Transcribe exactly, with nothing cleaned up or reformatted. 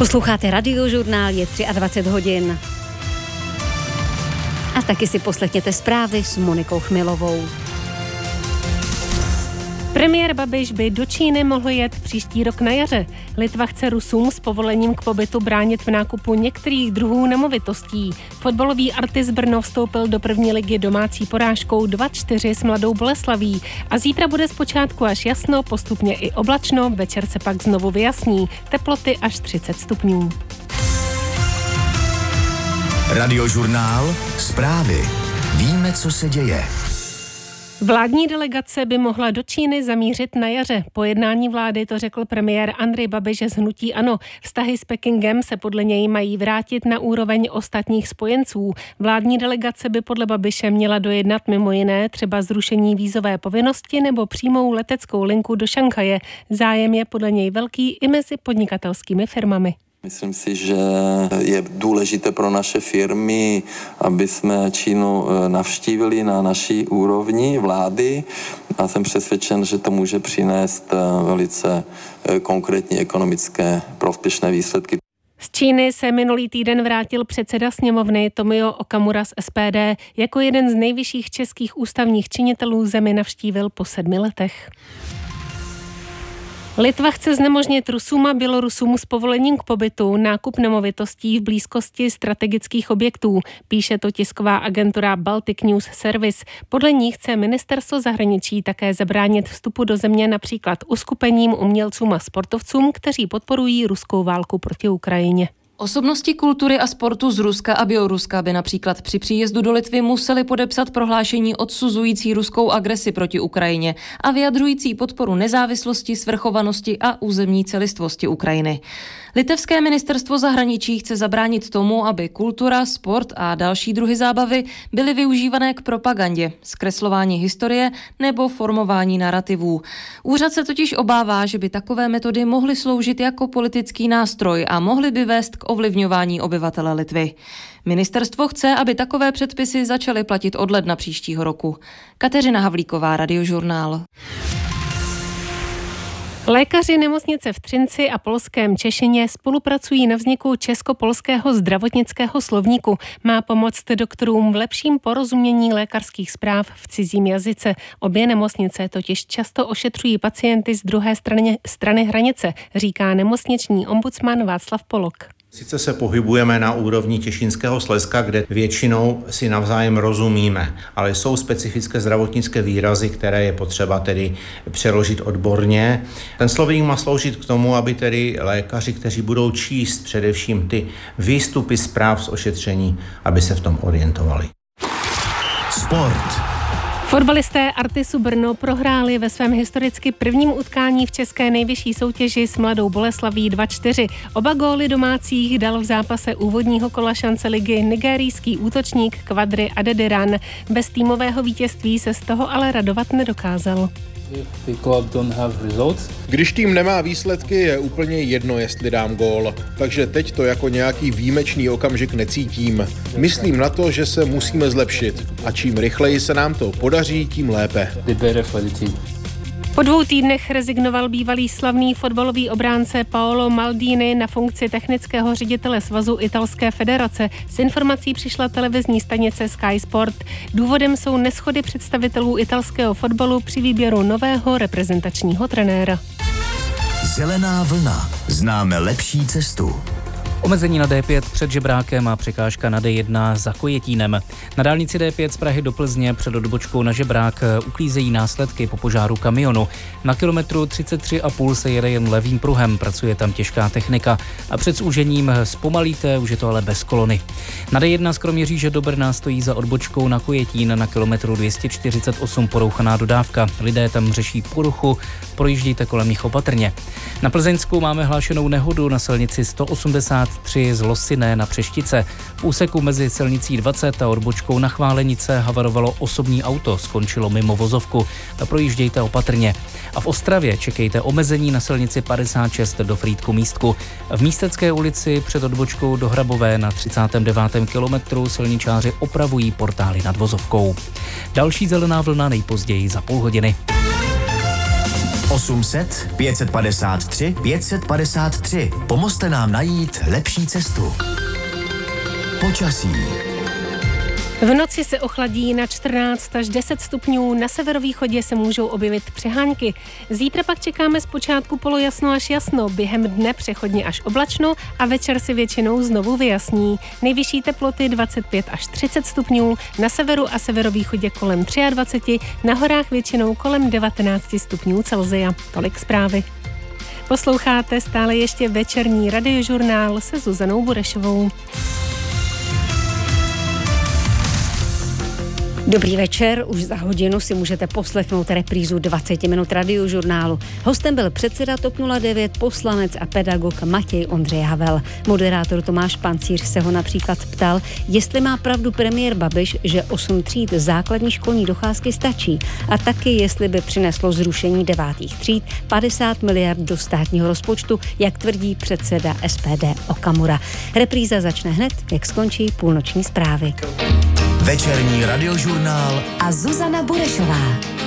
Posloucháte Radiožurnál, je dvacet tři hodin. A taky si poslechněte zprávy s Monikou Chmilovou. Premiér Babiš by do Číny mohl jet příští rok na jaře. Litva chce Rusům s povolením k pobytu bránit v nákupu některých druhů nemovitostí. Fotbalový Artis Brno vstoupil do první ligy domácí porážkou dva čtyři s Mladou Boleslaví. A zítra bude zpočátku až jasno, postupně i oblačno, večer se pak znovu vyjasní. Teploty až třicet stupňů. Radiožurnál, zprávy. Víme, co se děje. Vládní delegace by mohla do Číny zamířit na jaře. Po jednání vlády to řekl premiér Andrej Babiš z hnutí ANO. Vztahy s Pekingem se podle něj mají vrátit na úroveň ostatních spojenců. Vládní delegace by podle Babiše měla dojednat mimo jiné třeba zrušení vízové povinnosti nebo přímou leteckou linku do Šanghaje. Zájem je podle něj velký i mezi podnikatelskými firmami. Myslím si, že je důležité pro naše firmy, aby jsme Čínu navštívili na naší úrovni vlády a jsem přesvědčen, že to může přinést velice konkrétní ekonomické prospěšné výsledky. Z Číny se minulý týden vrátil předseda sněmovny Tomio Okamura z S P D. Jako jeden z nejvyšších českých ústavních činitelů zemi navštívil po sedmi letech. Litva chce znemožnit Rusům a Bělorusům s povolením k pobytu nákup nemovitostí v blízkosti strategických objektů, píše to tisková agentura Baltic News Service. Podle ní chce ministerstvo zahraničí také zabránit vstupu do země například uskupením, umělcům a sportovcům, kteří podporují ruskou válku proti Ukrajině. Osobnosti kultury a sportu z Ruska a Běloruska by například při příjezdu do Litvy museli podepsat prohlášení odsuzující ruskou agresi proti Ukrajině a vyjadřující podporu nezávislosti, svrchovanosti a územní celistvosti Ukrajiny. Litevské ministerstvo zahraničí chce zabránit tomu, aby kultura, sport a další druhy zábavy byly využívané k propagandě, zkreslování historie nebo formování narrativů. Úřad se totiž obává, že by takové metody mohly sloužit jako politický nástroj a mohly by vést k ovlivňování obyvatele Litvy. Ministerstvo chce, aby takové předpisy začaly platit od ledna příštího roku. Kateřina Havlíková, Radiožurnál. Lékaři nemocnice v Třinci a polském Češině spolupracují na vzniku česko-polského zdravotnického slovníku. Má pomoct doktorům v lepším porozumění lékařských zpráv v cizím jazyce. Obě nemocnice totiž často ošetřují pacienty z druhé strany, strany hranice, říká nemocniční ombudsman Václav Polok. Sice se pohybujeme na úrovni Těšínského Slezska, kde většinou si navzájem rozumíme, ale jsou specifické zdravotnické výrazy, které je potřeba tedy přeložit odborně. Ten slovník má sloužit k tomu, aby tedy lékaři, kteří budou číst především ty výstupy zpráv z ošetření, aby se v tom orientovali. Sport. Fotbalisté Artisu Brno prohráli ve svém historicky prvním utkání v české nejvyšší soutěži s Mladou Boleslaví dva čtyři. Oba góly domácích dal v zápase úvodního kola šance ligy nigerijský útočník Quadri Adediran. Bez týmového vítězství se z toho ale radovat nedokázal. Když tým nemá výsledky, je úplně jedno, jestli dám gól. Takže teď to jako nějaký výjimečný okamžik necítím. Myslím na to, že se musíme zlepšit. A čím rychleji se nám to podaří, tím lépe. Po dvou týdnech rezignoval bývalý slavný fotbalový obránce Paolo Maldini na funkci technického ředitele svazu italské federace. S informací přišla televizní stanice Sky Sport. Důvodem jsou neshody představitelů italského fotbalu při výběru nového reprezentačního trenéra. Zelená vlna. Známe lepší cestu. Omezení na D pět před Žebrákem a překážka na D jedna za Kojetínem. Na dálnici D pět z Prahy do Plzně před odbočkou na Žebrák uklízejí následky po požáru kamionu. Na kilometru třicet tři a půl se jede jen levým pruhem, pracuje tam těžká technika a před zúžením zpomalíte, už je to ale bez kolony. Na D jedna z Kroměříže do Brna stojí za odbočkou na Kojetín na kilometru dvě stě čtyřicet osm porouchaná dodávka. Lidé tam řeší poruchu, projíždějte kolem nich opatrně. Na Plzeňsku máme hlášenou nehodu na silnici sto osmdesát tři z Losiné na Přeštice. V úseku mezi silnicí dvacet a odbočkou na Chválenice havarovalo osobní auto, skončilo mimo vozovku. Projíždějte opatrně. A v Ostravě čekejte omezení na silnici padesát šest do Frýdku Místku. V Místecké ulici před odbočkou do Hrabové na třicátém devátém kilometru silničáři opravují portály nad vozovkou. Další zelená vlna nejpozději za půl hodiny. osm set pět padesát tři pět padesát tři. Pomozte nám najít lepší cestu. Počasí. V noci se ochladí na čtrnáct až deset stupňů, na severovýchodě se můžou objevit přehánky. Zítra pak čekáme zpočátku polojasno až jasno, během dne přechodně až oblačno a večer si většinou znovu vyjasní. Nejvyšší teploty dvacet pět až třicet stupňů, na severu a severovýchodě kolem dvacet tři, na horách většinou kolem devatenáct stupňů Celsia. Tolik zprávy. Posloucháte stále ještě večerní radiožurnál se Zuzanou Burešovou. Dobrý večer, už za hodinu si můžete poslechnout reprízu dvacet minut radiožurnálu. Hostem byl předseda TOP nula devět, poslanec a pedagog Matěj Ondřej Havel. Moderátor Tomáš Pancíř se ho například ptal, jestli má pravdu premiér Babiš, že osm tříd základní školní docházky stačí, a taky jestli by přineslo zrušení devátých tříd padesát miliard do státního rozpočtu, jak tvrdí předseda S P D Okamura. Repríza začne hned, jak skončí půlnoční zprávy. Večerní radiožurnál a Zuzana Burešová.